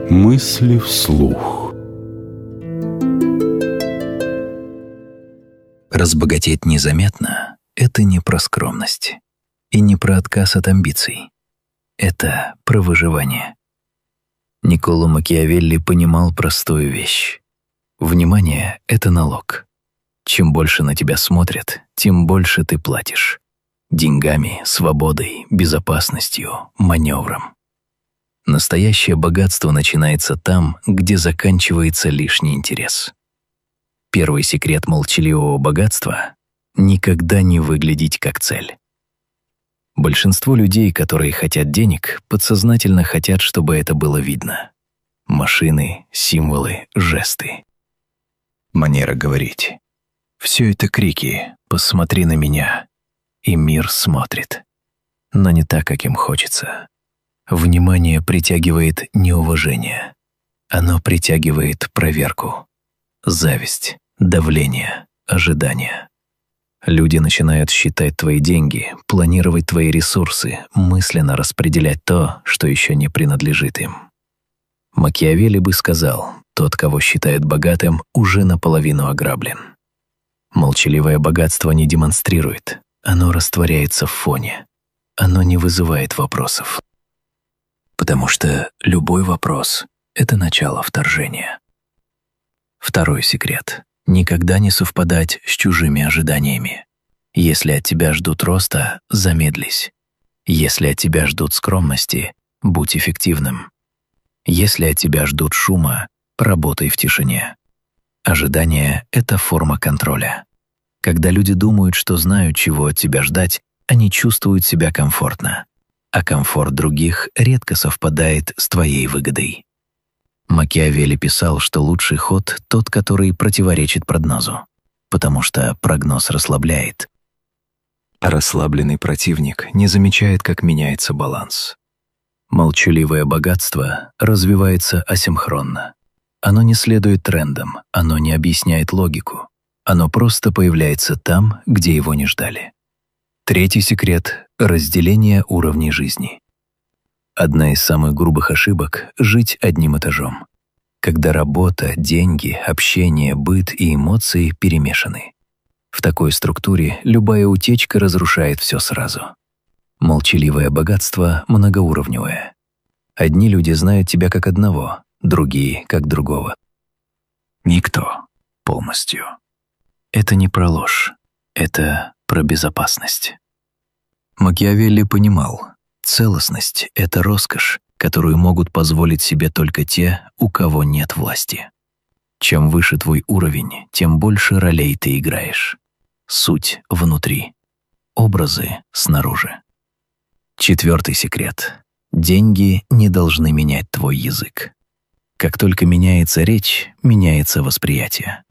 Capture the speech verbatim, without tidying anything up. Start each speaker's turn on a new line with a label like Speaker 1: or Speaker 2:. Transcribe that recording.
Speaker 1: Мысли вслух.
Speaker 2: Разбогатеть незаметно — это не про скромность и не про отказ от амбиций. Это про выживание. Никколо Макиавелли понимал простую вещь. Внимание — это налог. Чем больше на тебя смотрят, тем больше ты платишь. Деньгами, свободой, безопасностью, маневром. Настоящее богатство начинается там, где заканчивается лишний интерес. Первый секрет молчаливого богатства — никогда не выглядеть как цель. Большинство людей, которые хотят денег, подсознательно хотят, чтобы это было видно. Машины, символы, жесты. Манера говорить. Все это крики «посмотри на меня», и мир смотрит. Но не так, как им хочется. Внимание притягивает неуважение. Оно притягивает проверку, зависть, давление, ожидание. Люди начинают считать твои деньги, планировать твои ресурсы, мысленно распределять то, что еще не принадлежит им. Макиавелли бы сказал, тот, кого считают богатым, уже наполовину ограблен. Молчаливое богатство не демонстрирует, оно растворяется в фоне, оно не вызывает вопросов. Потому что любой вопрос — это начало вторжения. Второй секрет — никогда не совпадать с чужими ожиданиями. Если от тебя ждут роста, замедлись. Если от тебя ждут скромности, будь эффективным. Если от тебя ждут шума, работай в тишине. Ожидание — это форма контроля. Когда люди думают, что знают, чего от тебя ждать, они чувствуют себя комфортно, а комфорт других редко совпадает с твоей выгодой. Макиавелли писал, что лучший ход — тот, который противоречит прогнозу, потому что прогноз расслабляет. Расслабленный противник не замечает, как меняется баланс. Молчаливое богатство развивается асинхронно. Оно не следует трендам, оно не объясняет логику. Оно просто появляется там, где его не ждали. Третий секрет — разделение уровней жизни. Одна из самых грубых ошибок — жить одним этажом. Когда работа, деньги, общение, быт и эмоции перемешаны. В такой структуре любая утечка разрушает все сразу. Молчаливое богатство многоуровневое. Одни люди знают тебя как одного, другие — как другого. Никто полностью. Это не про ложь, это про безопасность. Макиавелли понимал, целостность — это роскошь, которую могут позволить себе только те, у кого нет власти. Чем выше твой уровень, тем больше ролей ты играешь. Суть внутри, образы снаружи. Четвертый секрет. Деньги не должны менять твой язык. Как только меняется речь, меняется восприятие.